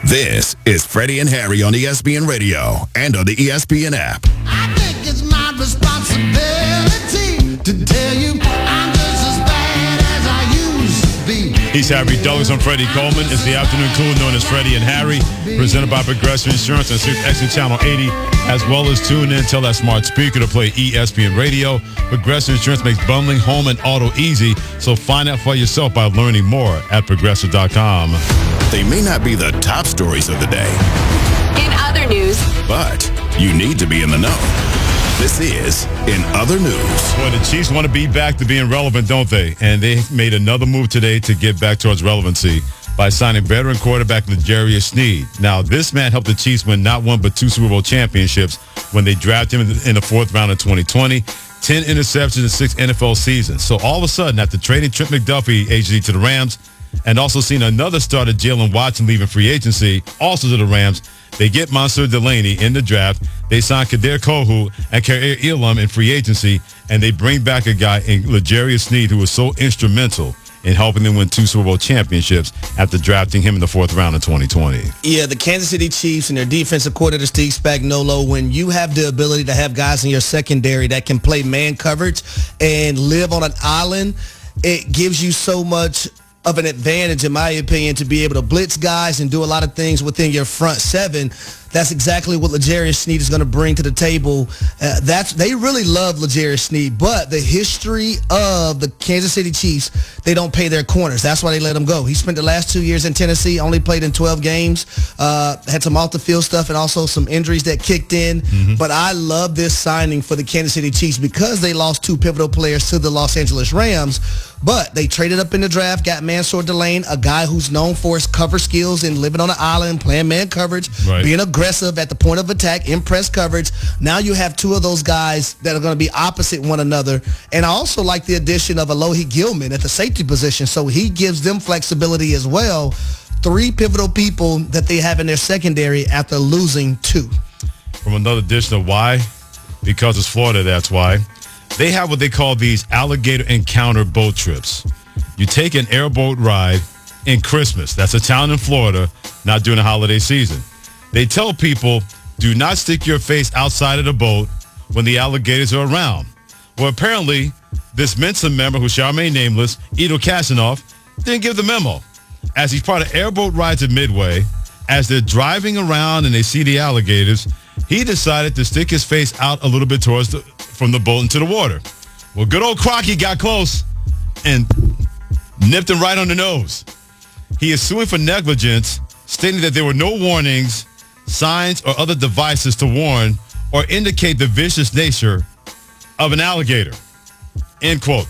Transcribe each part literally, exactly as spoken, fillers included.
This is Freddie and Harry on E S P N Radio and on the E S P N app. I think it's my responsibility to tell you I'm just as bad as I used to be. He's Harry Douglas. I'm Freddie Coleman. It's the afternoon crew known as Freddie and Harry, presented by Progressive Insurance on Sirius X M Channel eighty, as well as tune in, tell that smart speaker to play E S P N Radio. Progressive Insurance makes bundling home and auto easy, so find out for yourself by learning more at progressive dot com. They may not be the top stories of the day. In other news, but you need to be in the know. This is In Other News. Well, the Chiefs want to be back to being relevant, don't they? And they made another move today to get back towards relevancy by signing veteran quarterback L'Jarius Sneed. Now, this man helped the Chiefs win not one but two Super Bowl championships when they drafted him in the fourth round of twenty twenty. ten interceptions in six N F L seasons. So all of a sudden, after trading Trent McDuffie, A G, to the Rams, and also seeing another starter, Jalen Watson, leaving free agency, also to the Rams, they get Monsieur Delaney in the draft. They sign Kader Kohu and Ka'ir Elam in free agency, and they bring back a guy in L'Jarius Sneed who was so instrumental in helping them win two Super Bowl championships after drafting him in the fourth round of twenty twenty. Yeah, the Kansas City Chiefs and their defensive coordinator, Steve Spagnuolo, when you have the ability to have guys in your secondary that can play man coverage and live on an island, it gives you so much of an advantage, in my opinion, to be able to blitz guys and do a lot of things within your front seven. That's exactly what L'Jarius Sneed is going to bring to the table. Uh, that's they really love L'Jarius Sneed, but the history of the Kansas City Chiefs, they don't pay their corners. That's why they let him go. He spent the last two years in Tennessee, only played in twelve games, uh, had some off-the-field stuff and also some injuries that kicked in. Mm-hmm. But I love this signing for the Kansas City Chiefs because they lost two pivotal players to the Los Angeles Rams. But they traded up in the draft, got Mansour Delane, a guy who's known for his cover skills and living on an island, playing man coverage, right, being aggressive at the point of attack, in press coverage. Now you have two of those guys that are going to be opposite one another. And I also like the addition of Alohi Gilman at the safety position, so he gives them flexibility as well. Three pivotal people that they have in their secondary after losing two. From another edition of why? Because it's Florida, that's why. They have what they call these alligator encounter boat trips. You take an airboat ride in Christmas. That's a town in Florida, not during the holiday season. They tell people, do not stick your face outside of the boat when the alligators are around. Well, apparently, this Mensa member, who shall remain nameless, Edo Kasanoff, didn't give the memo. As he's part of airboat rides at Midway, as they're driving around and they see the alligators, he decided to stick his face out a little bit towards the, from the boat into the water. Well, good old Crocky got close and nipped him right on the nose. He is suing for negligence, stating that there were no warnings, signs, or other devices to warn or indicate the vicious nature of an alligator. End quote.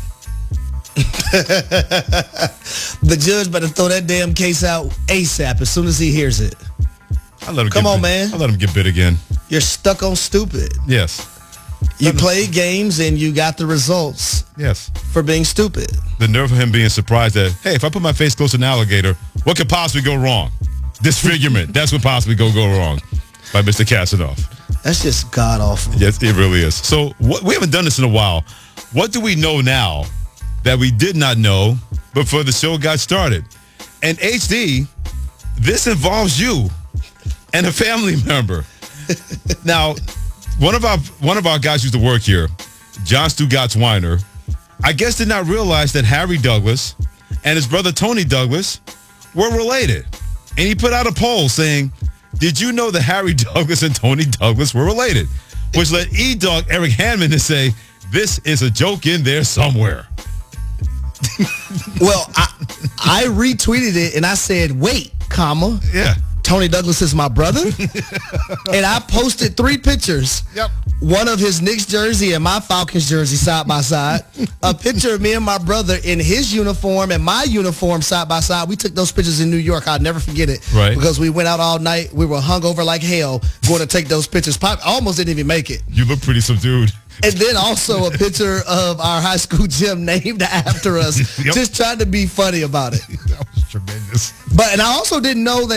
The judge better throw that damn case out ASAP as soon as he hears it. I let him Come get on, bit. man. I let him get bit again. You're stuck on stupid. Yes. You played games and you got the results Yes. for being stupid. The nerve of him being surprised that, hey, if I put my face close to an alligator, what could possibly go wrong? Disfigurement. That's what possibly go go wrong by Mister Kasanoff. That's just god-awful. Yes, it really is. So what, we haven't done this in a while. What do we know now that we did not know before the show got started? And H D, this involves you and a family member. Now, one of our one of our guys used to work here, John Stugatz Weiner, I guess did not realize that Harry Douglas and his brother Tony Douglas were related. And he put out a poll saying, did you know that Harry Douglas and Tony Douglas were related? Which led E-Dog Eric Hanman to say, this is a joke in there somewhere. Well, I, I retweeted it and I said, wait, comma. Yeah. Tony Douglas is my brother. And I posted three pictures. Yep. One of his Knicks jersey and my Falcons jersey side by side. A picture of me and my brother in his uniform and my uniform side by side. We took those pictures in New York. I'll never forget it. Right. Because we went out all night. We were hungover like hell going to take those pictures. Pop, almost didn't even make it. You look pretty subdued. And then also a picture of our high school gym named after us. Yep. Just trying to be funny about it. That was tremendous. But, and I also didn't know that